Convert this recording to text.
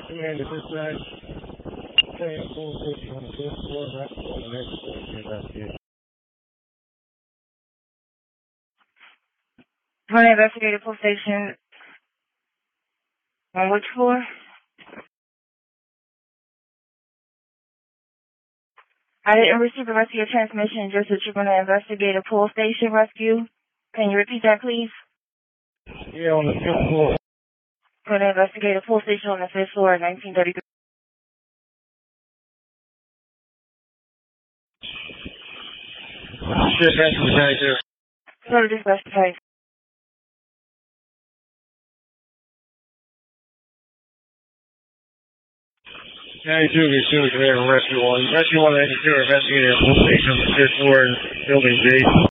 And this side, full station on the fifth floor, right on the next floor to investigate. Honey, investigated police station. On which floor? I didn't receive the rest of your transmission, just that you're going to investigate a police station rescue. Can you repeat that, please? Yeah, on the fifth floor. Going to investigate a police station on the fifth floor in 1933. Shit, that's the guy there. Go to dispatch type. Yeah, you should be soon to rescue one. Rescue 192 investigating a police station on the fifth floor in building J.